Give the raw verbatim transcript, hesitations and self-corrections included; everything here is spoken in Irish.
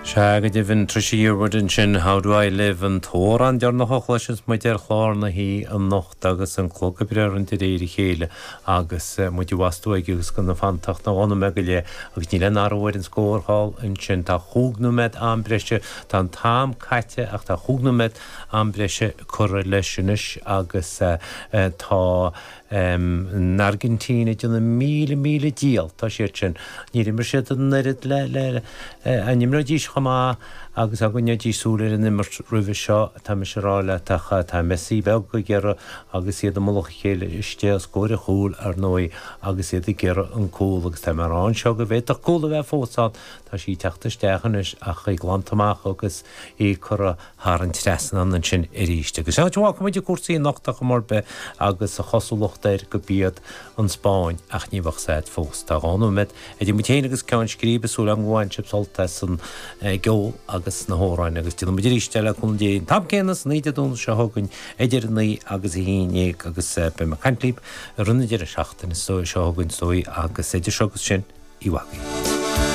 Shag divin trishiwyd yn sin How Do I Live yn tor an diar nach ochlashins mai der chlár na hi an nocht agus an clog abrir an dyrir i chéile agus mai di wastu agus gan fantach na onna megile agus ni len arwyr yn sgôr hall yn sin ta hwgnumed am breshe tan tam kaite ach ta hwgnumed am breshe correlationish agus ta Um, in Argentina dyn nhw mil mil dial ta sirchen ni rimmer shet yn erit le le a nimro dis chama agus agonia di súlir in immer ruve seo ta misrala ta cha ta messi beg ger agus iad moloch chéile iste score húl ar noi agus iad ger an cool agus ta maran seo go vet a cool ve fósat ta sí teachta stechen is a chi glantamach agus i cor har an stressen an sin eriste agus ja wa kom di kursi nachta gomorbe agus a chosulch der gebied an Spain ach nie wach seit fos da ran met et moet eniges kan skribe so lang one chips altessen go agus na horain agus til mit stelle kun die tab kennes nite don shogun eder nei agus hine agus be makantlip runne der schachten so shogun so agus eder shogun i wagi